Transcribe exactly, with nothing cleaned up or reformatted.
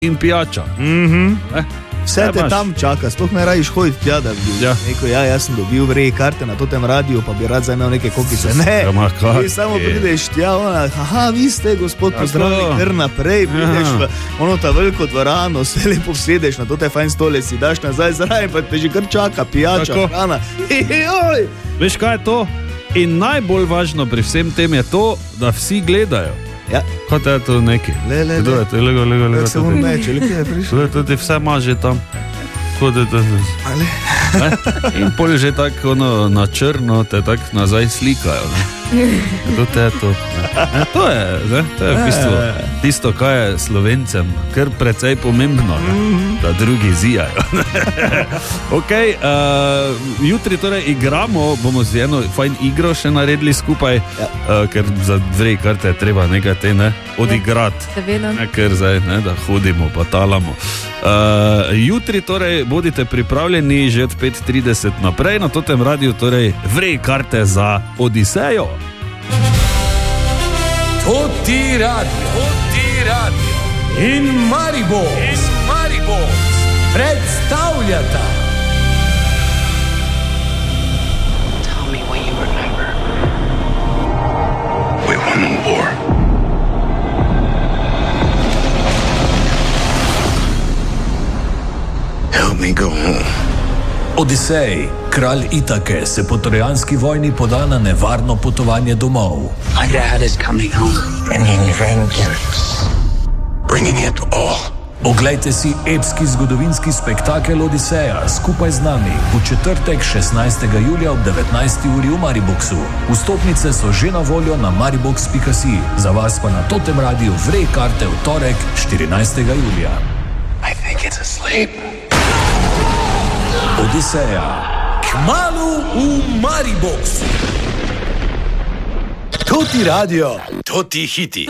in pijača. Mhm. Eh? Vse te tam čaka, sploh ne rajiš hoditi tja, da bi ja. rekel, ja, jaz sem dobil v reji karte na totem radiju, pa bi rad zdaj imel neke kokice. Ne, ti samo prideš tja, ona, aha, vi ste, gospod, pozdravljeni, kar naprej, prideš v ono ta veliko dvorano, se lepo vsedeš na tote fajn stole, si daš nazaj zraven, pa te že kar čaka, pijača, tako. Hrana. Ejoj. Veš, kaj je to? In najbolj važno pri vsem tem je to, da vsi gledajo. Ja. Kot je to neki. Le, le, Kdo je to? Lego, lego, lego. Kako se mu meče, le, kje je prišel? Le, to ti vse maže tam. Kot je to. Ale. In pol že tako ono, na črno te tako nazaj slikajo. Ne? Kdo te je to? Ne? To je, ne? To je v bistvu tisto, kaj je Slovencem kar precej pomembno, ne? Da drugi zijajo. Ok, uh, jutri torej igramo, bomo z eno fajn igro še naredili skupaj, ja. uh, ker za dve karte treba nekaj te ne, odigrati, ne, ker zdaj ne, da hodimo pa talamo. Uh, jutri torej bodite pripravljeni že od pet trideset naprej na totem radiju, torej vrej karte za Odisejo. Toti radio, Toti radio in Maribor, in Maribor predstavljata. Tell me what you remember. We won the war. Help me go home. Odisej, kralj Itake, se po trojanski vojni poda na nevarno potovanje domov. My dad is coming home. Bringing vengeance. Bringing it all. Oglejte si epski zgodovinski spektakel Odiseja skupaj z nami v četrtek šestnajstega julija ob devetnajsti uri v Mariboxu. Vstopnice so že na voljo na maribox pika si. Za vas pa na totem radiju vrej karte v torek štirinajstega julija. I think it's asleep. Odiseja. Kmalu v Mariboxu. Toti radio, toti hiti.